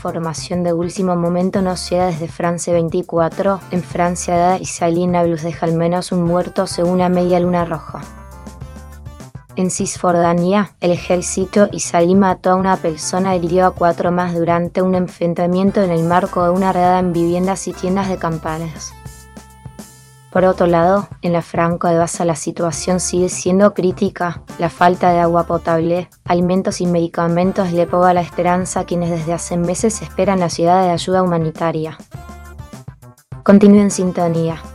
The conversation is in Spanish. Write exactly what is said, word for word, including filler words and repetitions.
información de último momento nos llega desde France veinticuatro. En Francia, Israel Nablus deja al menos un muerto según la media luna roja. En Cisjordania, el ejército israelí mató a una persona y hirió a cuatro más durante un enfrentamiento en el marco de una redada en viviendas y tiendas de campañas. Por otro lado, en la Franja de Gaza la situación sigue siendo crítica. La falta de agua potable, alimentos y medicamentos le poga la esperanza a quienes desde hace meses esperan la llegada de ayuda humanitaria. Continúe en sintonía.